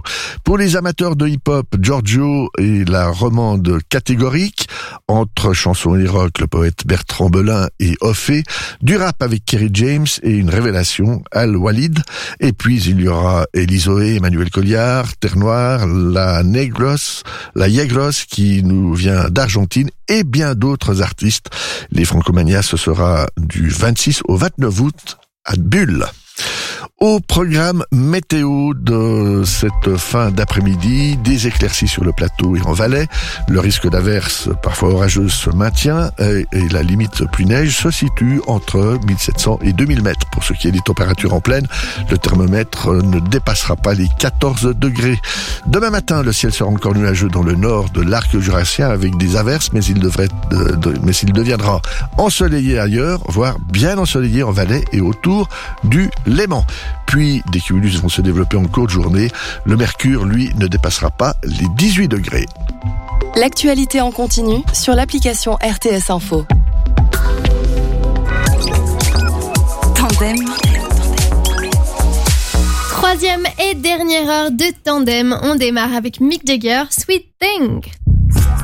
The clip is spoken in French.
Giorgio. Pour les amateurs de hip-hop, Giorgio est la romande catégorique. Entre chansons et rock, le poète Bertrand Belin et Offé. Du rap avec Kerry James et une révélation, Al Walid. Et puis il y aura Elizoé, Emmanuel Colliard, Terre Noire, la Yegros qui nous vient d'Argentine et bien d'autres artistes. Les Francomania, ce sera du 26 au 29 août à Bulle. Au programme météo de cette fin d'après-midi, des éclaircies sur le plateau et en Valais. Le risque d'averse, parfois orageuse, se maintient et la limite pluie-neige se situe entre 1700 et 2000 mètres. Pour ce qui est des températures en plaine, le thermomètre ne dépassera pas les 14 degrés. Demain matin, le ciel sera encore nuageux dans le nord de l'arc jurassien avec des averses, mais il deviendra ensoleillé ailleurs, voire bien ensoleillé en Valais et autour du Léman. Puis des cumulus vont se développer en cours de journée. Le mercure, lui, ne dépassera pas les 18 degrés. L'actualité en continu sur l'application RTS Info. Tandem. Troisième et dernière heure de Tandem. On démarre avec Mick Jagger, Sweet Thing.